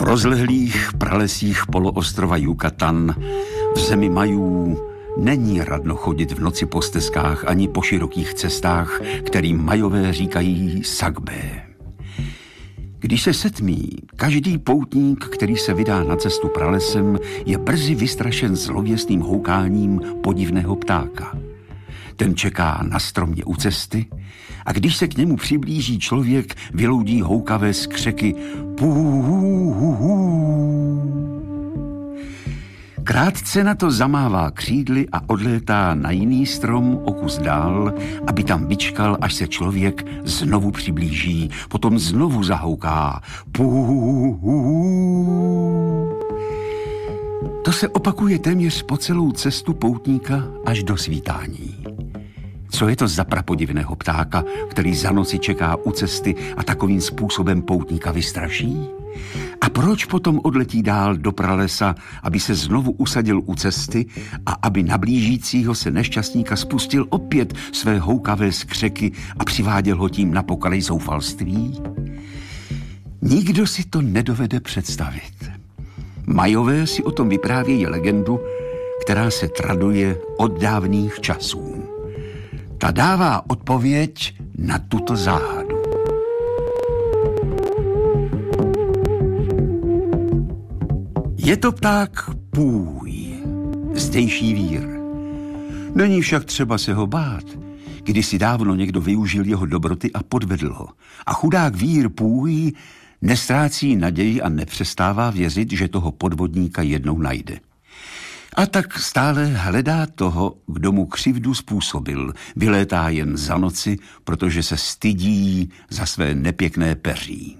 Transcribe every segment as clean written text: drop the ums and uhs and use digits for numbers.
rozlehlých pralesích poloostrova Yucatán v zemi Majů není radno chodit v noci po stezkách ani po širokých cestách, kterým Majové říkají Sagbé. Když se setmí, každý poutník, který se vydá na cestu pralesem, je brzy vystrašen zlověstným houkáním podivného ptáka. Ten čeká na stromě u cesty a když se k němu přiblíží člověk, vyloudí houkavé skřeky pú. Krátce na to zamává křídly a odlétá na jiný strom o kus dál, aby tam vyčkal, až se člověk znovu přiblíží, potom znovu zahouká pú. To se opakuje téměř po celou cestu poutníka až do svítání. Co je to za prapodivného ptáka, který za noci čeká u cesty a takovým způsobem poutníka vystraší? A proč potom odletí dál do pralesa, aby se znovu usadil u cesty a aby na blížícího se nešťastníka spustil opět své houkavé skřeky a přiváděl ho tím na pokraj zoufalství? Nikdo si to nedovede představit. Majové si o tom vyprávějí legendu, která se traduje od dávných časů. Ta dává odpověď na tuto záhadu. Je to pták půj, zdejší vír. Není však třeba se ho bát. Kdysi dávno někdo využil jeho dobroty a podvedl ho. A chudák vír půj nestrácí naději a nepřestává věřit, že toho podvodníka jednou najde. A tak stále hledá toho, kdo mu křivdu způsobil. Vylétá jen za noci, protože se stydí za své nepěkné peří.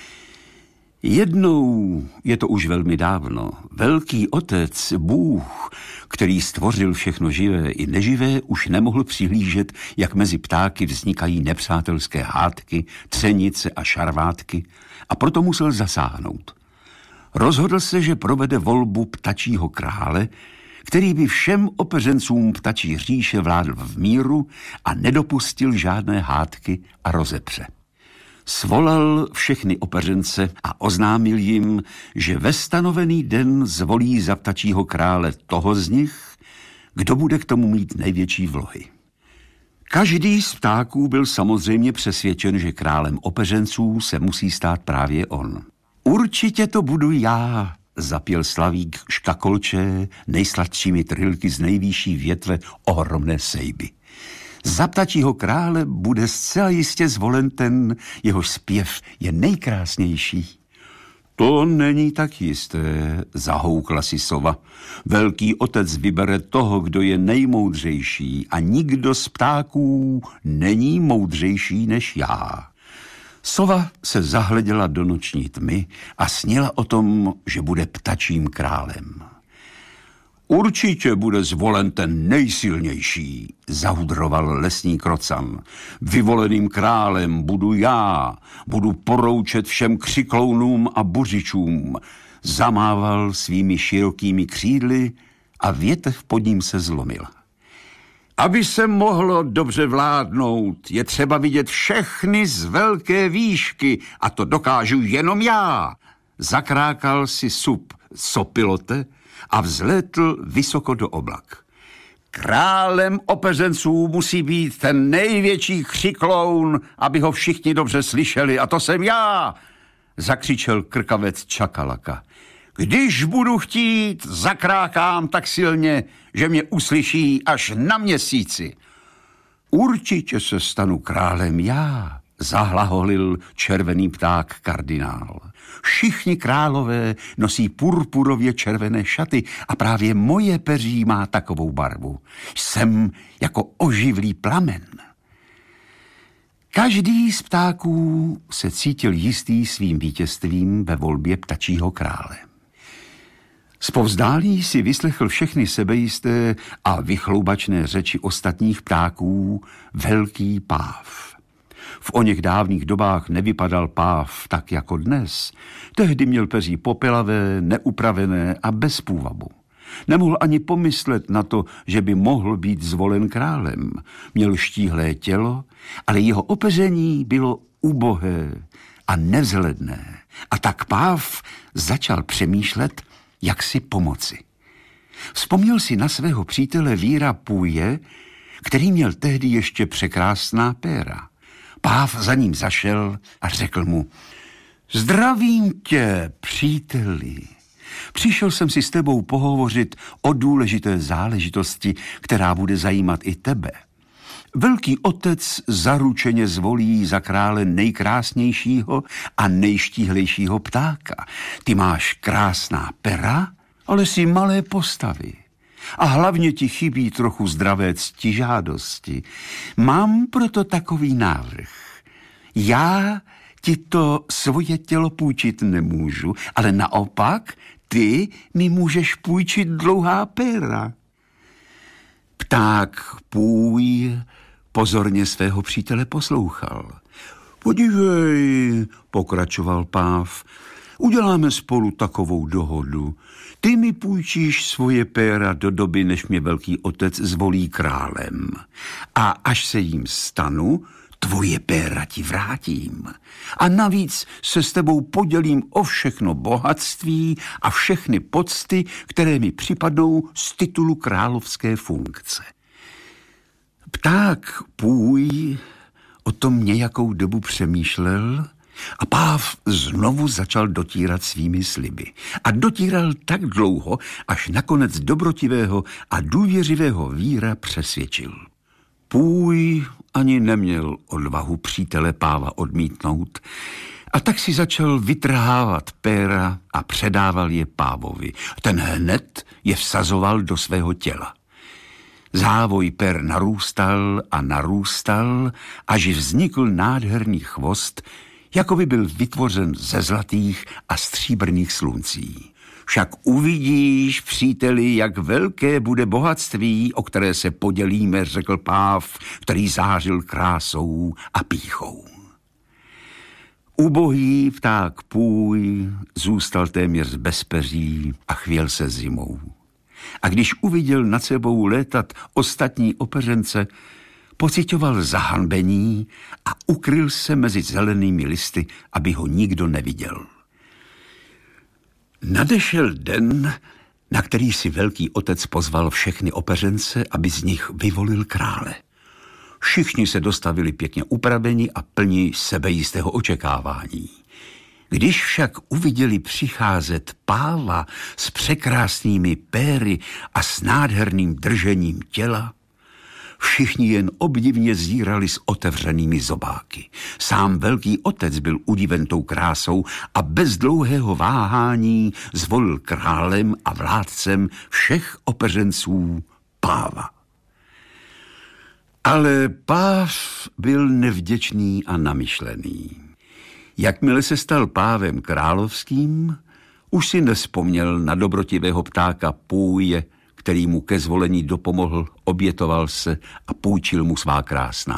Jednou, je to už velmi dávno, velký otec, Bůh, který stvořil všechno živé i neživé, už nemohl přihlížet, jak mezi ptáky vznikají nepřátelské hádky, třenice a šarvátky, a proto musel zasáhnout. Rozhodl se, že provede volbu ptačího krále, který by všem opeřencům ptačí říše vládl v míru a nedopustil žádné hádky a rozepře. Svolal všechny opeřence a oznámil jim, že ve stanovený den zvolí za ptačího krále toho z nich, kdo bude k tomu mít největší vlohy. Každý z ptáků byl samozřejmě přesvědčen, že králem opeřenců se musí stát právě on. Určitě to budu já, zapěl slavík škakolče nejsladšími trylky z nejvýšší větve ohromné sejby. Za ptačího krále bude zcela jistě zvolen ten, jehož zpěv je nejkrásnější. To není tak jisté, zahoukla si sova. Velký otec vybere toho, kdo je nejmoudřejší a nikdo z ptáků není moudřejší než já. Sova se zahleděla do noční tmy a snila o tom, že bude ptačím králem. Určitě bude zvolen ten nejsilnější, zahudroval lesní krocan. Vyvoleným králem budu já, budu poroučet všem křiklounům a buřičům. Zamával svými širokými křídly a větev pod ním se zlomil. Aby se mohlo dobře vládnout, je třeba vidět všechny z velké výšky a to dokážu jenom já. Zakrákal si sup sopilote a vzlétl vysoko do oblak. Králem opeřenců musí být ten největší křikloun, aby ho všichni dobře slyšeli, a to jsem já, zakřičel krkavec Čakalaka. Když budu chtít, zakrákám tak silně, že mě uslyší až na měsíci. Určitě se stanu králem já, zahlaholil červený pták kardinál. Všichni králové nosí purpurově červené šaty a právě moje peří má takovou barvu. Jsem jako oživlý plamen. Každý z ptáků se cítil jistý svým vítězstvím ve volbě ptačího krále. Zpovzdálí si vyslechl všechny sebejisté a vychloubačné řeči ostatních ptáků velký páv. V oněch dávných dobách nevypadal páv tak jako dnes. Tehdy měl peří popelavé, neupravené a bez půvabu. Nemohl ani pomyslet na to, že by mohl být zvolen králem. Měl štíhlé tělo, ale jeho opeření bylo ubohé a nevzhledné. A tak Páv začal přemýšlet, jak si pomoci. Vzpomněl si na svého přítele Víra Půje, který měl tehdy ještě překrásná péra. Páv za ním zašel a řekl mu: zdravím tě, příteli. Přišel jsem si s tebou pohovořit o důležité záležitosti, která bude zajímat i tebe. Velký otec zaručeně zvolí za krále nejkrásnějšího a nejštíhlejšího ptáka. Ty máš krásná pera, ale jsi malé postavy. A hlavně ti chybí trochu zdravé ctižádosti. Mám proto takový návrh. Já ti to svoje tělo půjčit nemůžu, ale naopak ty mi můžeš půjčit dlouhá péra. Pták Půj pozorně svého přítele poslouchal. Podívej, pokračoval Páv, uděláme spolu takovou dohodu. Ty mi půjčíš svoje péra do doby, než mě velký otec zvolí králem. A až se jim stanu, tvoje péra ti vrátím. A navíc se s tebou podělím o všechno bohatství a všechny pocty, které mi připadnou z titulu královské funkce. Pták Půj o tom nějakou dobu přemýšlel a Páv znovu začal dotírat svými sliby. A dotíral tak dlouho, až nakonec dobrotivého a důvěřivého Víra přesvědčil. Půj ani neměl odvahu přítele Páva odmítnout, a tak si začal vytrhávat péra a předával je Pávovi. Ten hned je vsazoval do svého těla. Závoj per narůstal a narůstal, až vznikl nádherný chvost, jako by byl vytvořen ze zlatých a stříbrných sluncí. Však uvidíš, příteli, jak velké bude bohatství, o které se podělíme, řekl Páv, který zářil krásou a pýchou. Ubohý pták Půj zůstal téměř bez peří a chvěl se zimou. A když uviděl nad sebou létat ostatní opeřence, pocitoval zahanbení a ukryl se mezi zelenými listy, aby ho nikdo neviděl. Nadešel den, na který si velký otec pozval všechny opeřence, aby z nich vyvolil krále. Všichni se dostavili pěkně upraveni a plní sebejistého očekávání. Když však uviděli přicházet Páva s překrásnými péry a s nádherným držením těla, všichni jen obdivně zírali s otevřenými zobáky. Sám velký otec byl udiven tou krásou a bez dlouhého váhání zvolil králem a vládcem všech opeřenců Páva. Ale Páv byl nevděčný a namyšlený. Jakmile se stal pávem královským, už si nevzpomněl na dobrotivého ptáka Půje, který mu ke zvolení dopomohl, obětoval se a půjčil mu svá krásná